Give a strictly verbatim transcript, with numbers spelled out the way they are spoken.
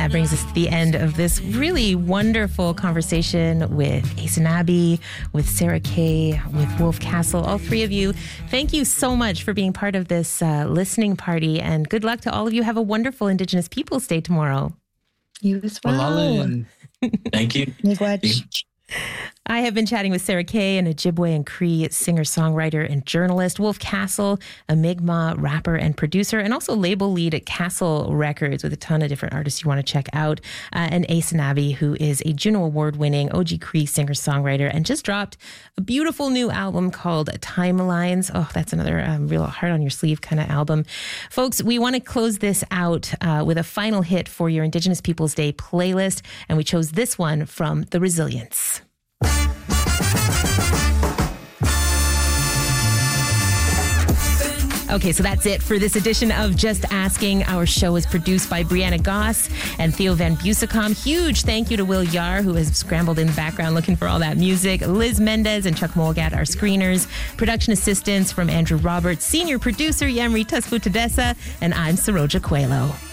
that brings us to the end of this really wonderful conversation with Aysanabee, with Sarah Kay, with Wolf Castle. All three of you, thank you so much for being part of this uh, listening party, and good luck to all of you. Have a wonderful Indigenous Peoples Day tomorrow. You as well. Malalan. Thank you. Miigwech. I have been chatting with Sarah Kay, an Ojibwe and Cree singer-songwriter and journalist, Wolf Castle, a Mi'kmaq rapper and producer, and also label lead at Castle Records with a ton of different artists you want to check out, uh, and Aysanabee, who is a Juno Award-winning O G Cree singer-songwriter and just dropped a beautiful new album called Timelines. Oh, that's another um, real heart-on-your-sleeve kind of album. Folks, we want to close this out uh, with a final hit for your Indigenous Peoples Day playlist, and we chose this one from The Resilience. Okay, so that's it for this edition of Just Asking. Our show is produced by Brianna Goss and Theo Van Busicom. Huge thank you to Will Yar, who has scrambled in the background looking for all that music. Liz Mendez and Chuck Molgat, our screeners. Production assistance from Andrew Roberts. Senior producer Yamri Tuspu Tadessa. And I'm Saroja Coelho.